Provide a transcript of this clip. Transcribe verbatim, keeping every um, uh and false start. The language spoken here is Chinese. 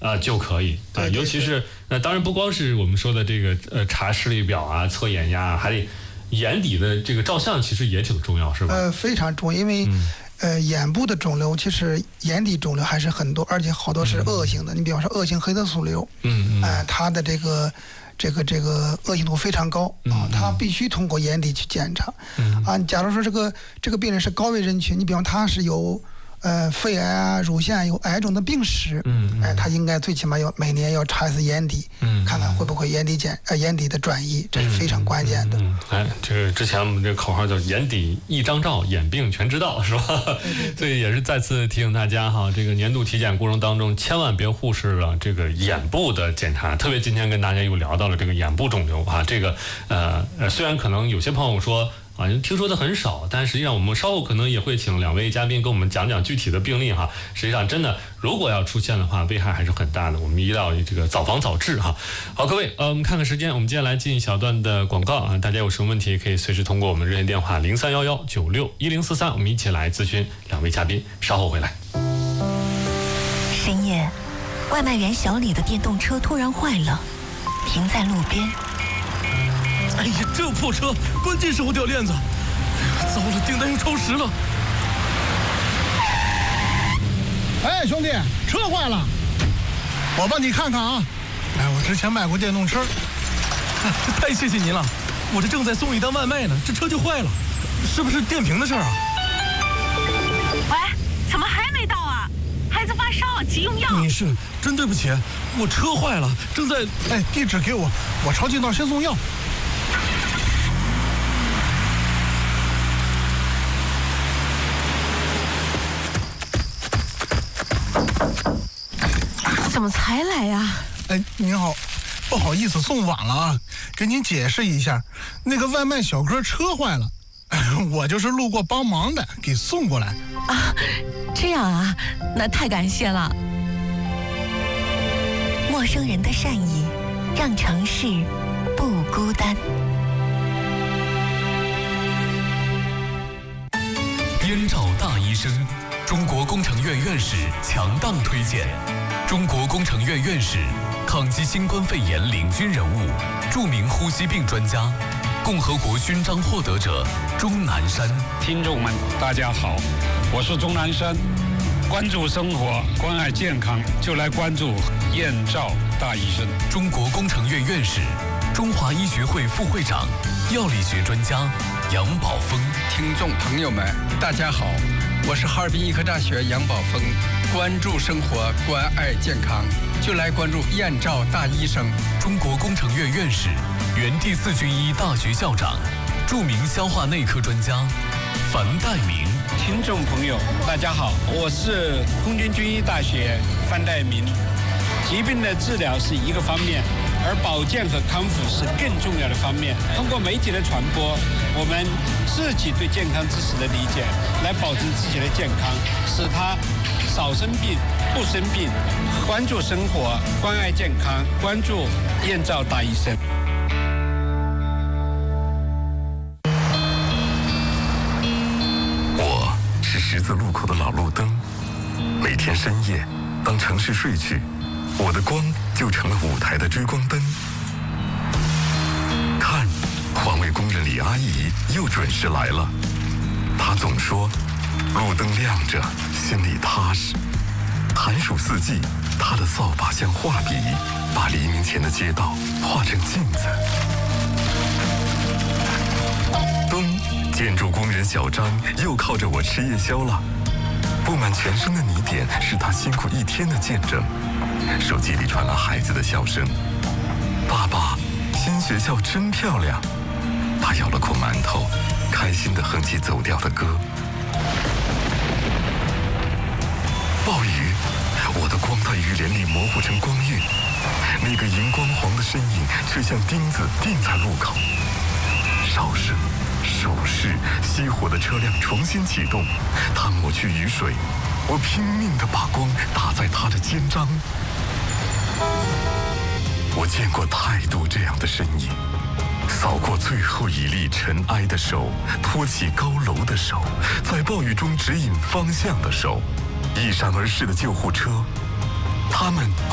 啊就可以。对，尤其是呃，当然不光是我们说的这个呃查视力表啊、测眼压，还得眼底的这个照相，其实也挺重要，是吧？ 呃，非常重要，因为、嗯、呃眼部的肿瘤其实眼底肿瘤还是很多，而且好多是恶性的。嗯、你比方说恶性黑色素瘤，嗯嗯，呃，它的这个。这个这个恶性度非常高啊，他必须通过眼底去检查。嗯啊，假如说这个这个病人是高危人群，你比方他是有呃肺癌啊、乳腺癌有癌种的病史，嗯，哎，他应该最起码要每年要查一次眼底，嗯，看看会不会眼底检呃眼底的转移，这是非常关键的。 嗯，哎，这个之前我们这个口号叫“眼底一张照，眼病全知道”，是吧？所以也是再次提醒大家哈，这个年度体检过程当中，千万别忽视了这个眼部的检查。特别今天跟大家又聊到了这个眼部肿瘤啊，这个呃呃，虽然可能有些朋友说。啊，听说的很少，但实际上我们稍后可能也会请两位嘉宾跟我们讲讲具体的病例哈。实际上，真的如果要出现的话，危害还是很大的。我们一定要这个早防早治哈。好，各位，呃，我们看看时间，我们接下来进一小段的广告啊。大家有什么问题可以随时通过我们热线电话零三幺幺九六一零四三，我们一起来咨询两位嘉宾。稍后回来。 深夜，外卖员小李的电动车突然坏了，停在路边。 哎呀，这破车，关键时候掉链子，糟了，订单又超时了。 哎，兄弟，车坏了，我帮你看看啊。哎，我之前卖过电动车， 太谢谢您了。我这正在送一单外卖呢，这车就坏了，是不是电瓶的事儿啊？ 喂，怎么还没到啊？孩子发烧，急用药。 女士，真对不起，我车坏了，正在…… 哎，地址给我，我朝近道先送药。 怎么才来呀？ 哎，您好，不好意思送晚了啊，给您解释一下，那个外卖小哥车坏了，我就是路过帮忙的，给送过来。 啊，这样啊，那太感谢了。 陌生人的善意，让城市不孤单。 燕赵大医生，中国工程院院士强档推荐。中国工程院院士，抗击新冠肺炎领军人物，著名呼吸病专家，共和国勋章获得者钟南山。 听众们，大家好，我是钟南山。关注生活，关爱健康，就来关注燕赵大医生。 中国工程院院士，中华医学会副会长，药理学专家杨宝峰。 听众朋友们，大家好，我是哈尔滨医科大学杨宝峰。关注生活，关爱健康，就来关注燕赵大医生。 中国工程院院士，原第四军医大学校长，著名消化内科专家樊岱明。 听众朋友，大家好，我是空军军医大学樊岱明。疾病的治疗是一个方面，而保健和康复是更重要的方面。通过媒体的传播，我们自己对健康知识的理解，来保证自己的健康，使它少生病、不生病。关注生活，关爱健康，关注燕赵大医生。 我是十字路口的老路灯，每天深夜，当城市睡去，我的光就成了舞台的追光灯。看，环卫工人李阿姨又准时来了。她总说，路灯亮着，心里踏实。寒暑四季，她的扫把像画笔，把黎明前的街道画成镜子。冬，建筑工人小张又靠着我吃夜宵了。布满全身的泥点是他辛苦一天的见证。手机里传来孩子的笑声：“爸爸，新学校真漂亮。”他咬了口馒头，开心地哼起走调的歌。暴雨，我的光在雨帘里模糊成光晕，那个荧光黄的身影却像钉子钉在路口。哨声、手势，熄火的车辆重新启动，他抹去雨水，我拼命地把光打在他的肩章。我见过太多这样的身影，扫过最后一粒尘埃的手，托起高楼的手，在暴雨中指引方向的手，一闪而逝的救护车，他们